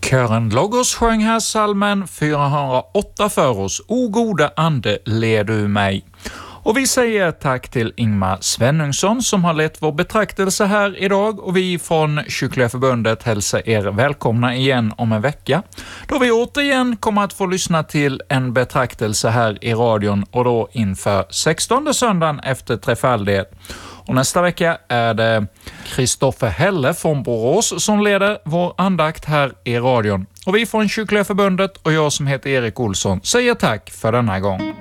Kören Logos sjöng här salmen 408 för oss. O gode ande, led du mig. Och vi säger tack till Ingmar Svenungsson som har lett vår betraktelse här idag, och vi från Kyrkliga förbundet hälsar er välkomna igen om en vecka, då vi återigen kommer att få lyssna till en betraktelse här i radion, och då inför 16:e söndagen efter trefaldighet. Och nästa vecka är det Kristoffer Helle från Borås som leder vår andakt här i radion. Och vi från Kyrkliga förbundet och jag som heter Erik Olsson säger tack för denna gång.